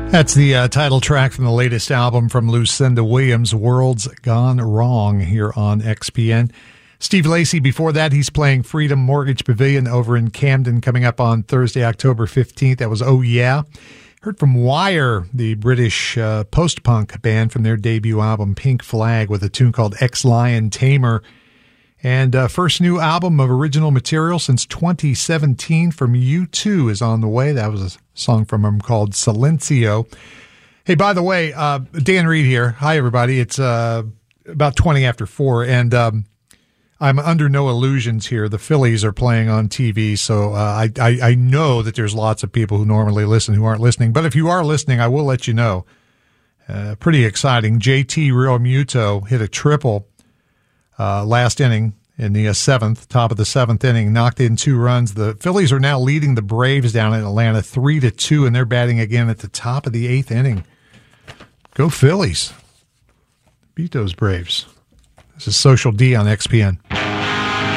That's the title track from the latest album from Lucinda Williams, World's Gone Wrong, here on XPN. Steve Lacy, before that, he's playing Freedom Mortgage Pavilion over in Camden coming up on Thursday, October 15th. That was Oh Yeah. Heard from Wire, the British post-punk band from their debut album Pink Flag, with a tune called Ex-Lion Tamer. And first new album of original material since 2017 from U2 is on the way. That was a song from him called Silencio. Hey, by the way, Dan Reed here. Hi, everybody. It's about 20 after 4, and I'm under no illusions here. The Phillies are playing on TV, so I know that there's lots of people who normally listen who aren't listening. But if you are listening, I will let you know. Pretty exciting. JT Realmuto hit a triple last inning in the top of the seventh inning, knocked in 2 runs. The Phillies are now leading the Braves down in Atlanta 3-2, and they're batting again at the top of the 8th inning. Go Phillies. Beat those Braves. This is Social D on XPN.